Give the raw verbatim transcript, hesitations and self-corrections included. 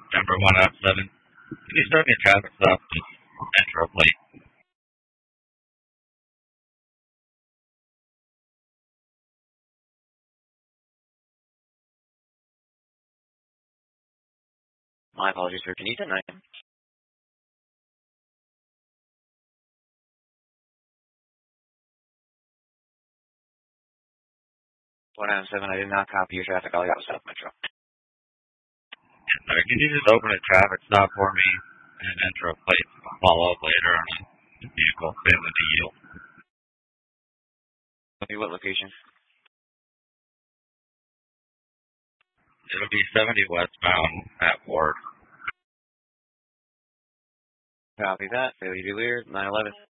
Number one out seven. Can you start me a traffic stop? Just enter a plate. My apologies, sir. Can you deny him? one nine seven, I did not copy your traffic. All I got was South Metro. Yes, sir. Can you just open a traffic stop for me and enter a plate? I'll follow up later on a vehicle failing to yield. Okay, what location? It'll be seventy westbound at Ward. Copy that. Failure to be weird. nine eleven.